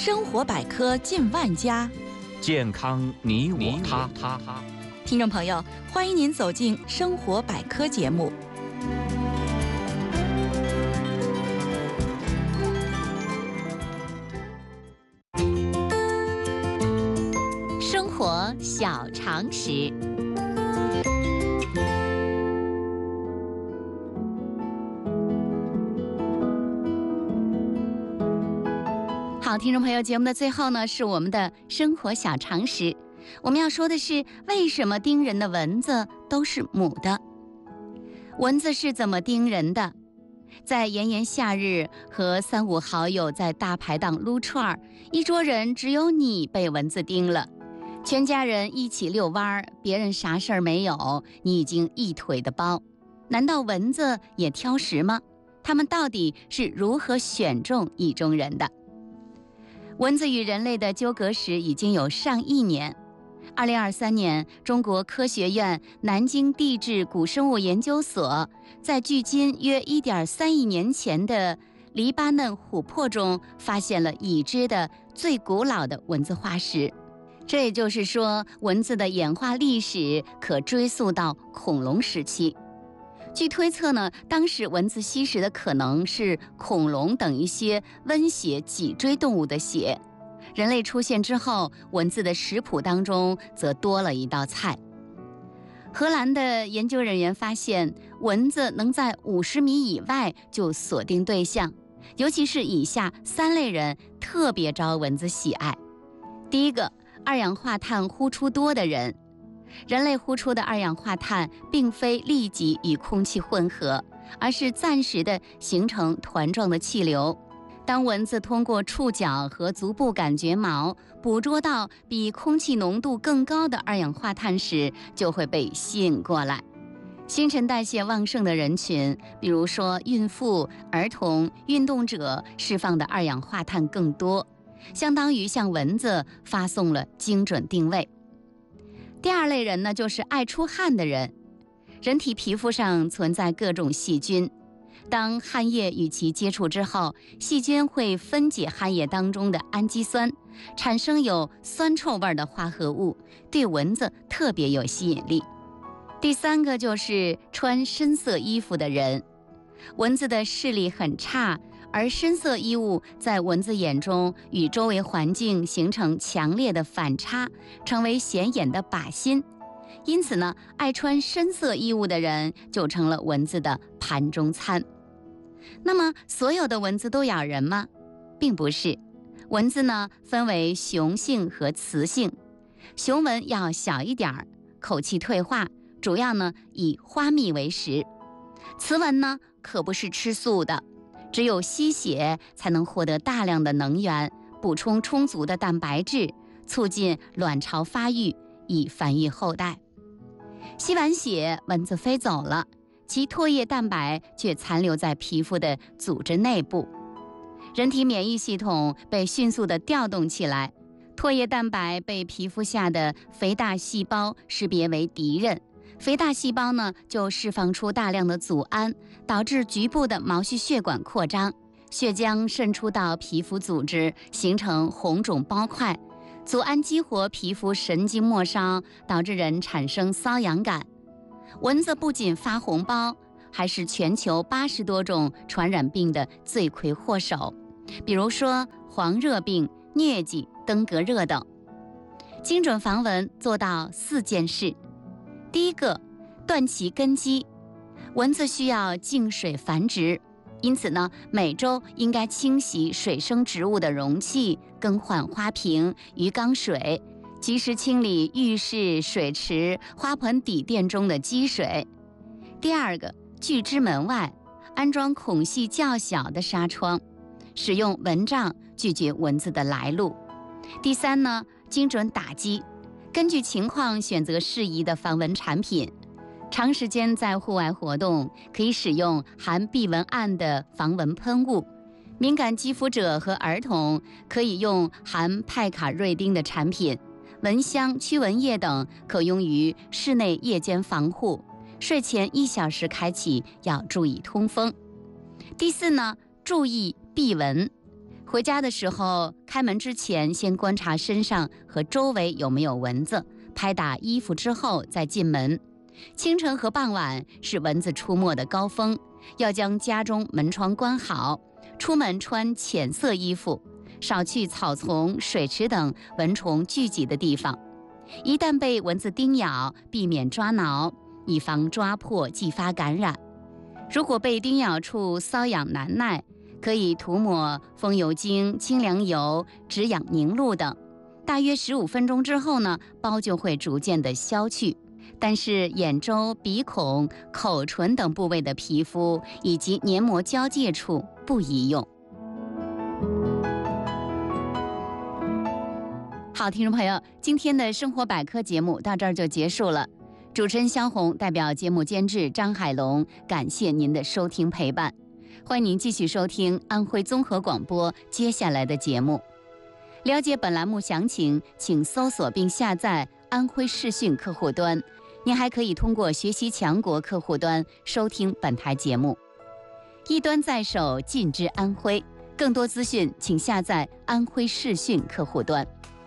生活百科近万家， 健康你我他。 听众朋友，欢迎您走进生活百科节目。 生活小常识。好，听众朋友，节目的最后呢，是我们的生活小常识。我们要说的是，为什么叮人的蚊子都是母的？蚊子是怎么叮人的？在炎炎夏日，和3、5好友在大排档撸串儿，一桌人只有你被蚊子叮了。全家人一起遛弯儿，别人啥事儿没有，你已经一腿的包。难道蚊子也挑食吗？它们到底是如何选中意中人的？蚊子与人类的纠葛史已经有上亿年。2023年，中国科学院南京地质古生物研究所在距今约1.3亿年前的黎巴嫩琥珀中发现了已知的最古老的蚊子化石。这也就是说，蚊子的演化历史可追溯到恐龙时期。据推测呢，当时蚊子吸食的可能是恐龙等一些温血脊椎动物的血。人类出现之后，蚊子的食谱当中则多了一道菜。荷兰的研究人员发现，蚊子能在50米以外就锁定对象，尤其是以下3类人特别招蚊子喜爱。第一个，二氧化碳呼出多的人。人类呼出的二氧化碳并非立即与空气混合，而是暂时的形成团状的气流。当蚊子通过触角和足部感觉毛捕捉到比空气浓度更高的二氧化碳时，就会被吸引过来。新陈代谢旺盛的人群，比如说孕妇、儿童、运动者，释放的二氧化碳更多，相当于向蚊子发送了精准定位。第2类人呢，就是爱出汗的人。人体皮肤上存在各种细菌，当汗液与其接触之后，细菌会分解汗液当中的氨基酸，产生有酸臭味的化合物，对蚊子特别有吸引力。第3个就是穿深色衣服的人。蚊子的视力很差，而深色衣物在蚊子眼中与周围环境形成强烈的反差，成为显眼的靶心。因此呢，爱穿深色衣物的人就成了蚊子的盘中餐。那么，所有的蚊子都咬人吗？并不是。蚊子呢，分为雄性和雌性。雄蚊要小一点儿，口气退化，主要呢以花蜜为食。雌蚊呢，可不是吃素的，只有吸血才能获得大量的能源，补充充足的蛋白质，促进卵巢发育，以繁育后代。吸完血，蚊子飞走了，其唾液蛋白却残留在皮肤的组织内部。人体免疫系统被迅速地调动起来，唾液蛋白被皮肤下的肥大细胞识别为敌人。肥大细胞呢，就释放出大量的组胺，导致局部的毛细血管扩张，血浆渗出到皮肤组织，形成红肿包块。组胺激活皮肤神经末梢，导致人产生瘙痒感。蚊子不仅发红包，还是全球80多种传染病的罪魁祸首，比如说黄热病、疟疾、登革热等。精准防蚊做到4件事。第一个，断其根基。蚊子需要静水繁殖，因此呢，每周应该清洗水生植物的容器，更换花瓶、鱼缸水，及时清理浴室、水池、花盆底垫中的积水。第2个，拒之门外，安装孔隙较小的纱窗，使用蚊帐拒绝蚊子的来路。第3呢，精准打击，根据情况选择适宜的防蚊产品。长时间在户外活动，可以使用含避蚊胺的防蚊喷雾。敏感肌肤者和儿童可以用含派卡瑞丁的产品。蚊香、驱蚊液等可用于室内夜间防护。睡前1小时开启，要注意通风。第4呢，注意避蚊。 回家的时候，开门之前先观察身上和周围有没有蚊子，拍打衣服之后再进门。清晨和傍晚是蚊子出没的高峰，要将家中门窗关好，出门穿浅色衣服，少去草丛、水池等蚊虫聚集的地方。一旦被蚊子叮咬，避免抓挠，以防抓破继发感染。如果被叮咬处瘙痒难耐，可以涂抹风油精、清凉油、止痒凝露等，大约15分钟之后呢，包就会逐渐的消去。但是眼周、鼻孔、口唇等部位的皮肤以及黏膜交界处不宜用。好，听众朋友，今天的生活百科节目到这儿就结束了。主持人肖红代表节目监制张海龙，感谢您的收听陪伴。欢迎您继续收听安徽综合广播接下来的节目。了解本栏目详情，请搜索并下载安徽视讯客户端。您还可以通过学习强国客户端收听本台节目。一端在手，尽知安徽。更多资讯，请下载安徽视讯客户端。